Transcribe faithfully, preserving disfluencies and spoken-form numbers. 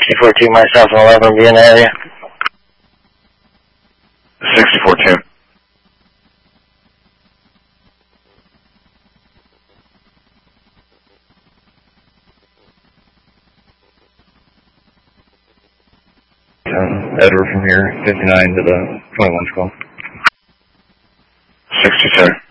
sixty-four two, myself and eleven will be in the area. sixty-four two. Uh, Edward from here, fifty-nine to the twenty-one call. sixty-two.